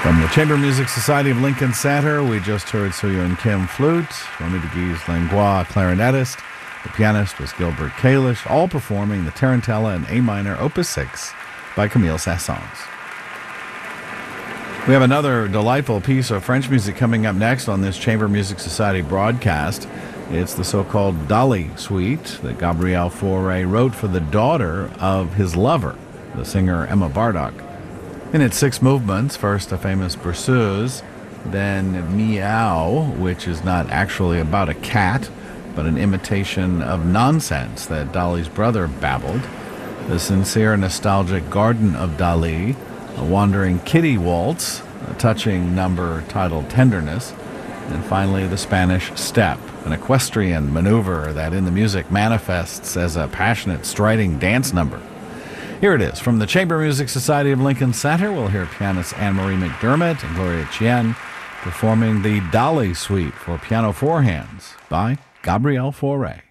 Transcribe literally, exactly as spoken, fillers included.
From the Chamber Music Society of Lincoln Center, we just heard Soo-Yoon Kim flute, Romy de Guise Langlois clarinetist, the pianist was Gilbert Kalish, all performing the Tarantella in A minor, Opus six by Camille Saint-Saëns. We have another delightful piece of French music coming up next on this Chamber Music Society broadcast. It's the so-called Dali Suite that Gabriel Fauré wrote for the daughter of his lover, the singer Emma Bardock. In its six movements, first a famous berceuse, then Meow, which is not actually about a cat, but an imitation of nonsense that Dali's brother babbled, the sincere nostalgic Garden of Dali, a wandering kitty waltz, a touching number titled Tenderness, and finally the Spanish Step, an equestrian maneuver that in the music manifests as a passionate striding dance number. Here it is. From the Chamber Music Society of Lincoln Center, we'll hear pianist Anne-Marie McDermott and Gloria Chien performing the Dali Suite for piano four hands by Gabriel Fauré.